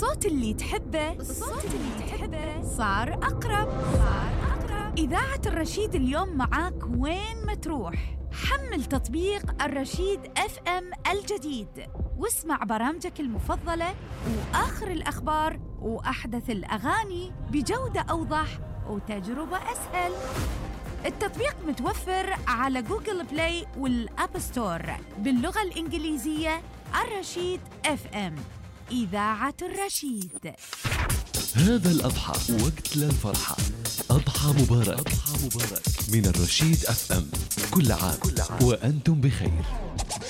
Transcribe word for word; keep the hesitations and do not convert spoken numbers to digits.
الصوت اللي تحبه الصوت اللي تحبه صار أقرب صار أقرب. إذاعة الرشيد اليوم معاك وين ما تروح. حمل تطبيق الرشيد اف ام الجديد واسمع برامجك المفضلة وآخر الأخبار وأحدث الأغاني بجودة أوضح وتجربة أسهل. التطبيق متوفر على جوجل بلاي والأب ستور باللغة الإنجليزية. الرشيد اف ام، إذاعة الرشيد. هذا الأضحى وقت للفرحة. أضحى مبارك. أضحى مبارك من الرشيد اف ام. كل عام وأنتم بخير.